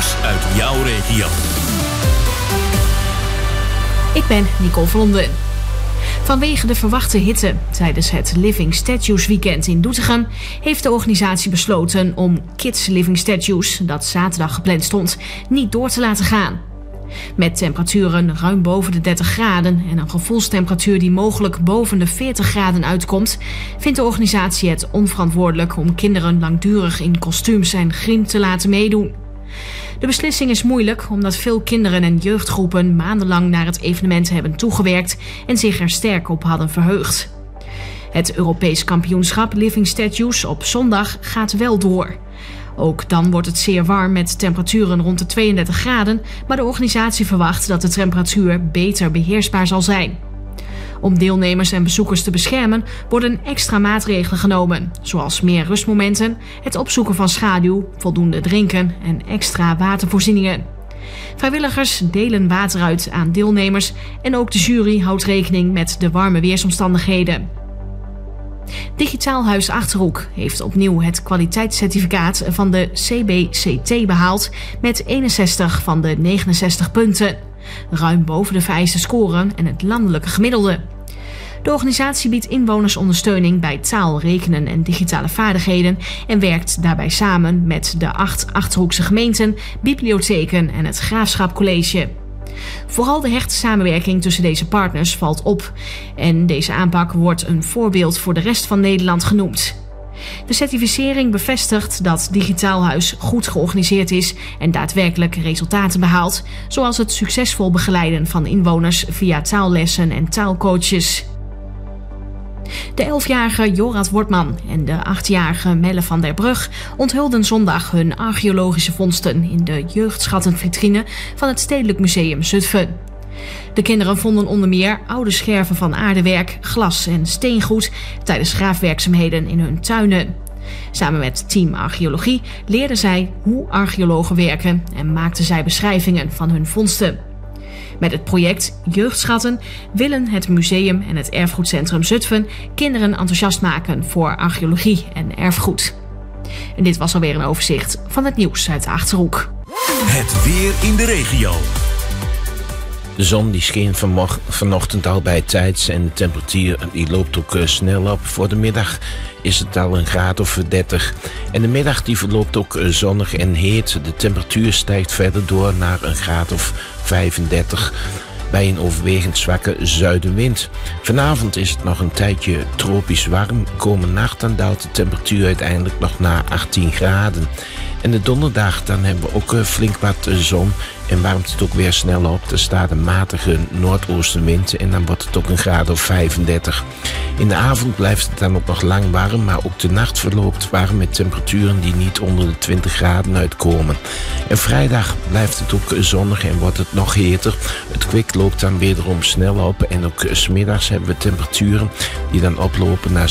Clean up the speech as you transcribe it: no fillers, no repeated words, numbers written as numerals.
nieuws uit jouw regio. Ik ben Nicole Vlonden. Vanwege de verwachte hitte tijdens het Living Statues Weekend in Doetinchem heeft de organisatie besloten om Kids Living Statues, dat zaterdag gepland stond, niet door te laten gaan. Met temperaturen ruim boven de 30 graden en een gevoelstemperatuur die mogelijk boven de 40 graden uitkomt, vindt de organisatie het onverantwoordelijk om kinderen langdurig in kostuums en griem te laten meedoen. De beslissing is moeilijk omdat veel kinderen en jeugdgroepen maandenlang naar het evenement hebben toegewerkt en zich er sterk op hadden verheugd. Het Europees kampioenschap Living Statues op zondag gaat wel door. Ook dan wordt het zeer warm met temperaturen rond de 32 graden, maar de organisatie verwacht dat de temperatuur beter beheersbaar zal zijn. Om deelnemers en bezoekers te beschermen worden extra maatregelen genomen, zoals meer rustmomenten, het opzoeken van schaduw, voldoende drinken en extra watervoorzieningen. Vrijwilligers delen water uit aan deelnemers en ook de jury houdt rekening met de warme weersomstandigheden. Digitaal Huis Achterhoek heeft opnieuw het kwaliteitscertificaat van de CBCT behaald met 61 van de 69 punten. Ruim boven de vereiste score en het landelijke gemiddelde. De organisatie biedt inwoners ondersteuning bij taal, rekenen en digitale vaardigheden en werkt daarbij samen met de 8 Achterhoekse gemeenten, bibliotheken en het Graafschap College. Vooral de hechte samenwerking tussen deze partners valt op en deze aanpak wordt een voorbeeld voor de rest van Nederland genoemd. De certificering bevestigt dat Digitaal Huis goed georganiseerd is en daadwerkelijk resultaten behaalt, zoals het succesvol begeleiden van inwoners via taallessen en taalcoaches. De 11-jarige Jorad Wortman en de 8-jarige Melle van der Brug onthulden zondag hun archeologische vondsten in de jeugdschattenvitrine van het Stedelijk Museum Zutphen. De kinderen vonden onder meer oude scherven van aardewerk, glas en steengoed tijdens graafwerkzaamheden in hun tuinen. Samen met team archeologie leerden zij hoe archeologen werken en maakten zij beschrijvingen van hun vondsten. Met het project Jeugdschatten willen het museum en het erfgoedcentrum Zutphen kinderen enthousiast maken voor archeologie en erfgoed. En dit was alweer een overzicht van het nieuws uit de Achterhoek. Het weer in de regio. De zon die scheen vanochtend al bij tijds en de temperatuur die loopt ook snel op. Voor de middag is het al een graad of 30. En de middag die verloopt ook zonnig en heet. De temperatuur stijgt verder door naar een graad of 35 bij een overwegend zwakke zuidenwind. Vanavond is het nog een tijdje tropisch warm. Komende nacht dan daalt de temperatuur uiteindelijk nog naar 18 graden. En de donderdag dan hebben we ook flink wat zon en warmt het ook weer snel op. Er staat een matige noordoostenwind en dan wordt het ook een graad of 35. In de avond blijft het dan ook nog lang warm, maar ook de nacht verloopt warm met temperaturen die niet onder de 20 graden uitkomen. En vrijdag blijft het ook zonnig en wordt het nog heter. Het kwik loopt dan wederom snel op en ook 's middags hebben we temperaturen die dan oplopen naar